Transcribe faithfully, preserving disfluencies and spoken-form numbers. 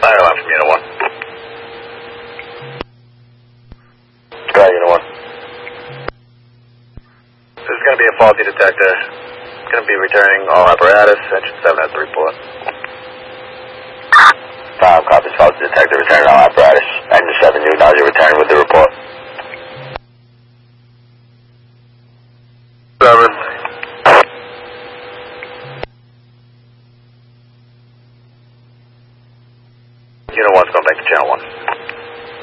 fire alarm from Unit one. Go ahead, Unit one. This is going to be a faulty detector. It's going to be returning all apparatus. Engine seven has the report. Five copies, faulty detector, returning all apparatus. Engine seven, you now you're returning with the report. Seven. Unit one's going back to channel one.